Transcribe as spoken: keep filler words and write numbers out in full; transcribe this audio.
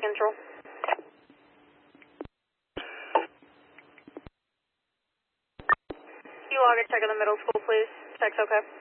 Control. You log a check in the middle school, please. Check's okay.